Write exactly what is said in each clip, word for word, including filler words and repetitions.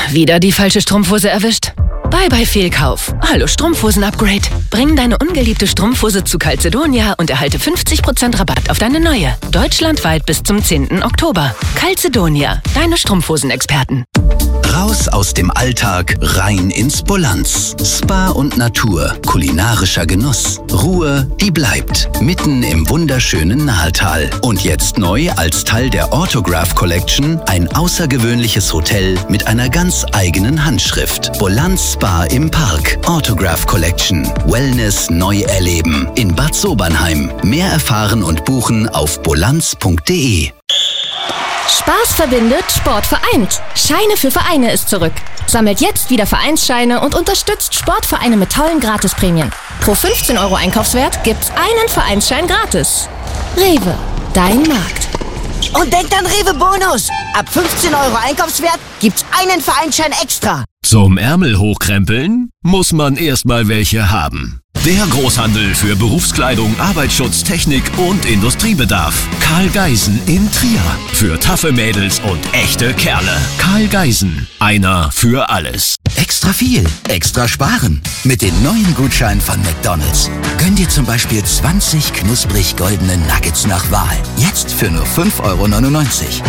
Wieder die falsche Strumpfhose erwischt? Bye bye Fehlkauf. Hallo Strumpfhosen-Upgrade. Bring deine ungeliebte Strumpfhose zu Calzedonia und erhalte fünfzig Prozent Rabatt auf deine neue. Deutschlandweit bis zum zehnten Oktober. Calzedonia, deine Strumpfhosen-Experten. Raus aus dem Alltag, rein ins Bolanz. Spa und Natur, kulinarischer Genuss. Ruhe, die bleibt. Mitten im wunderschönen Nahetal. Und jetzt neu als Teil der Autograph Collection ein außergewöhnliches Hotel mit einer ganz eigenen Handschrift. Bolanz Spa im Park. Autograph Collection. Wellness neu erleben. In Bad Sobernheim. Mehr erfahren und buchen auf bolanz punkt de. Spaß verbindet, Sport vereint. Scheine für Vereine ist zurück. Sammelt jetzt wieder Vereinsscheine und unterstützt Sportvereine mit tollen Gratisprämien. Pro fünfzehn Euro Einkaufswert gibt's einen Vereinsschein gratis. Rewe, dein Markt. Und denkt an Rewe Bonus. Ab fünfzehn Euro Einkaufswert gibt's einen Vereinsschein extra. Zum Ärmel hochkrempeln muss man erstmal welche haben. Der Großhandel für Berufskleidung, Arbeitsschutz, Technik und Industriebedarf. Karl Geisen in Trier. Für taffe Mädels und echte Kerle. Karl Geisen. Einer für alles. Extra viel, extra sparen. Mit den neuen Gutscheinen von McDonald's. Gönn dir zum Beispiel zwanzig knusprig goldene Nuggets nach Wahl. Jetzt für nur fünf Euro neunundneunzig.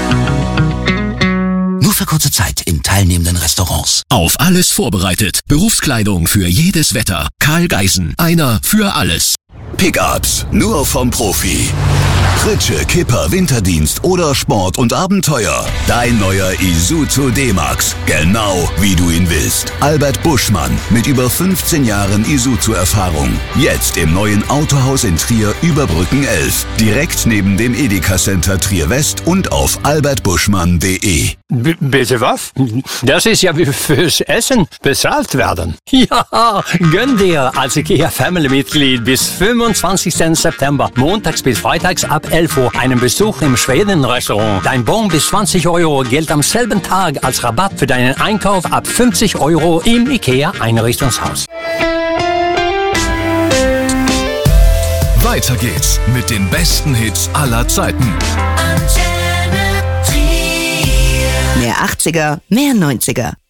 Nur für kurze Zeit in teilnehmenden Restaurants. Auf alles vorbereitet. Berufskleidung für jedes Wetter. Karl Geisen. Einer für alles. Pickups, nur vom Profi. Pritsche, Kipper, Winterdienst oder Sport und Abenteuer. Dein neuer Isuzu D-Max. Genau wie du ihn willst. Albert Buschmann mit über fünfzehn Jahren Isuzu-Erfahrung. Jetzt im neuen Autohaus in Trier Überbrücken elf. Direkt neben dem Edeka Center Trier West und auf albert buschmann punkt de. B- bitte was? Das ist ja wie fürs Essen bezahlt werden. Ja, gönn dir als IKEA-Family-Mitglied bis fünfundzwanzigsten September, montags bis freitags ab elf Uhr, einen Besuch im Schweden-Restaurant. Dein Bon bis zwanzig Euro gilt am selben Tag als Rabatt für deinen Einkauf ab fünfzig Euro im IKEA-Einrichtungshaus. Weiter geht's mit den besten Hits aller Zeiten. Mehr achtziger, mehr neunziger.